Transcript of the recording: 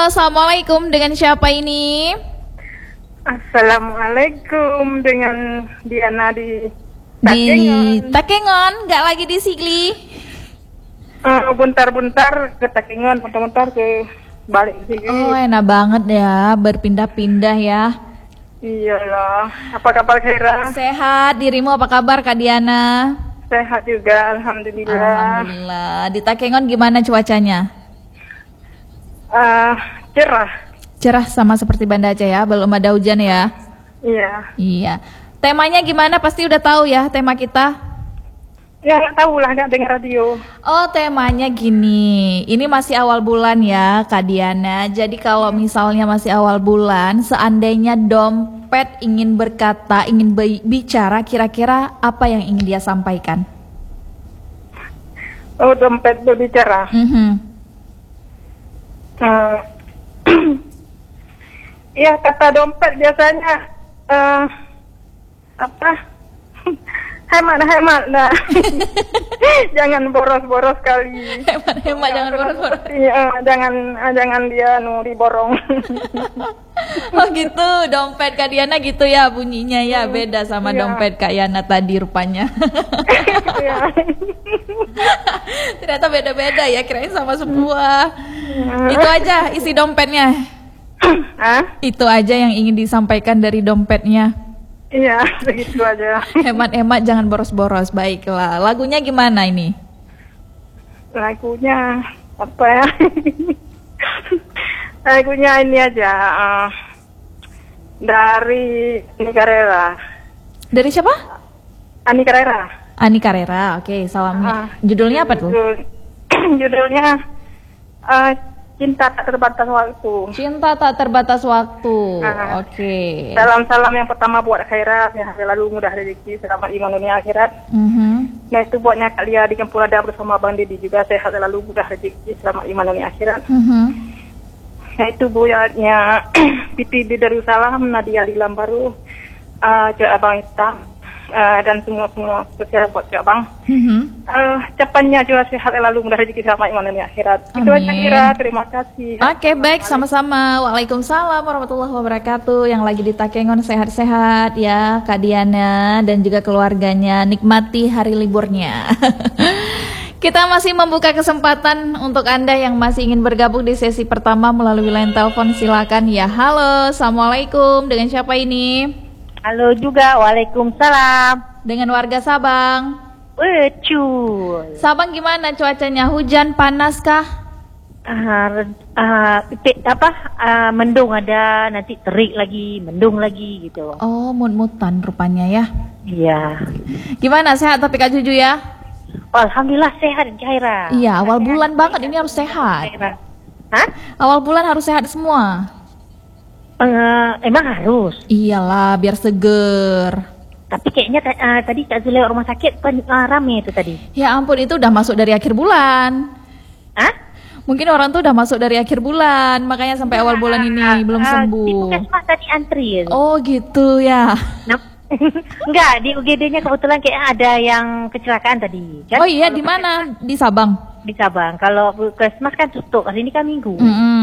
Halo, assalamualaikum. Dengan siapa ini? Assalamualaikum, dengan Diana di Di Takengon. Takengon, nggak lagi di Sigli. Bentar-bentar ke Takengon, bentar-bentar ke balik sini. Oh, enak banget ya, berpindah-pindah ya. Iyalah, apa kabar Khaira? Sehat, dirimu apa kabar Kak Diana? Sehat juga, alhamdulillah. Alhamdulillah. Di Takengon gimana cuacanya? Cerah. Cerah sama seperti Banda Aceh ya, belum ada hujan ya? Iya. Iya. Temanya gimana? Pasti udah tahu ya tema kita. Ya nggak tahu lah, nggak dengar radio. Oh, temanya gini. Ini masih awal bulan ya, Kak Diana. Jadi kalau misalnya masih awal bulan, seandainya dompet ingin berkata, ingin bicara, kira-kira apa yang ingin dia sampaikan? Oh, dompet berbicara. Iya, kata dompet biasanya apa? Hemat lah. Jangan boros-boros kali. Hemat, jangan boros-boros. Iya, jangan dia diborong. Oh gitu, dompet Kak Diana gitu ya bunyinya ya, beda sama Iya. dompet Kak Yana tadi rupanya. Iya. Ternyata beda-beda ya, kirain sama semua. Itu aja isi dompetnya. Hah? Itu aja yang ingin disampaikan dari dompetnya. Iya, begitu aja. Hemat-hemat, jangan boros-boros. Baiklah, lagunya gimana ini? Lagunya apa ya? Lagunya ini aja. Dari Ani Carrera. Dari siapa? Ani Carrera. Ani Carrera. Oke, salamnya. Judulnya apa tuh? Judulnya Cinta Tak Terbatas Waktu. Cinta Tak Terbatas Waktu. Ah. Oke. Salam-salam yang pertama buat Khaira, yang selalu mudah rezeki, selamat iman dunia akhirat. Nah itu buatnya Kak Lia di Kampung Ladang bersama Bang Didi juga, sehat selalu mudah rezeki, selamat iman dunia akhirat. Nah itu buatnya Pipi di Darussalam, Nadia di Lambaru, Cik Abang Hitam, dan semua spesial buat Cik Abang. Cepatnya juga sehat selalu mudah rezeki, selamat iman dunia akhirat. Itu aja Amin. Kira, terima kasih. Oke, baik, sama-sama. Waalaikumsalam warahmatullahi wabarakatuh. Yang lagi di Takengon sehat-sehat ya, Kak Diana dan juga keluarganya. Nikmati hari liburnya. Kita masih membuka kesempatan untuk Anda yang masih ingin bergabung di sesi pertama melalui line telepon. Silakan ya. Halo, assalamualaikum. Dengan siapa ini? Halo juga, waalaikumsalam. Dengan warga Sabang. Betul. Sabang gimana cuacanya? Hujan, panas kah? Mendung ada, nanti terik lagi, mendung lagi gitu. Oh, mut-mutan rupanya ya. Iya. Gimana, sehat tapi Kak Juju ya? Alhamdulillah sehat Khaira. Iya, awal bulan banget ini harus sehat. Hah? Awal bulan harus sehat semua. Emang harus. Iyalah, biar seger. Tapi kayaknya tadi Kak Zul lewat rumah sakit rame itu tadi. Ya ampun, itu udah masuk dari akhir bulan. Hah? Mungkin orang tuh udah masuk dari akhir bulan, makanya sampai awal bulan ini belum Di sembuh. puskesmas tadi antri ya. Oh gitu ya. Enggak, di UGD-nya kebetulan kayak ada yang kecelakaan tadi. Kan? Oh iya, di mana? Di Sabang. Di Sabang. Kalau puskesmas kan tutup. Hari ini kan Minggu.